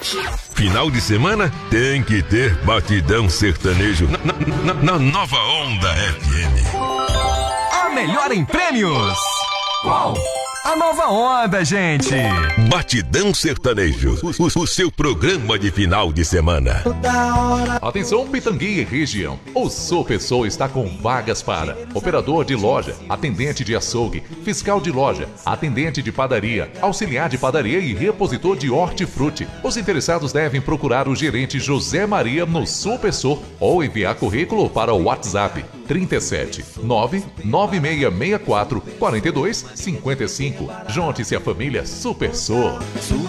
Final de semana tem que ter Batidão Sertanejo na Nova Onda FM. A melhor em prêmios. Qual? A Nova Onda, gente. Batidão Sertanejo, o seu programa de final de semana. Atenção, Pitangui e região. O Super Sou está com vagas para operador de loja, atendente de açougue, fiscal de loja, atendente de padaria, auxiliar de padaria e repositor de hortifruti. Os interessados devem procurar o gerente José Maria no Super Sou ou enviar currículo para o WhatsApp 37 99664 42 55. Junte-se à família Super Sou.